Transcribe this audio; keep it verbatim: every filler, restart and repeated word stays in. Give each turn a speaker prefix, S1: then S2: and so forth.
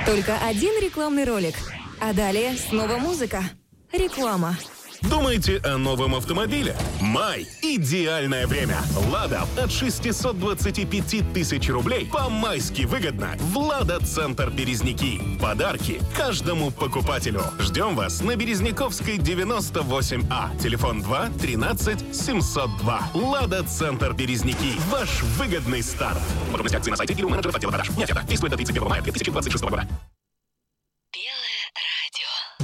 S1: Только один рекламный ролик. А далее снова музыка. Реклама.
S2: Думаете о новом автомобиле? Май – идеальное время. «Лада» от шестисот двадцати пяти тысяч рублей по-майски выгодно в «Лада-центр Березники». Подарки каждому покупателю. Ждем вас на Березняковской, девяносто восемь А. Телефон два тринадцать семьсот два. «Лада-центр Березники». Ваш выгодный старт. Подробности акции на сайте и у менеджеров отдела продаж. Не оферта. Действует до тридцать первого мая две тысячи двадцать шестого года.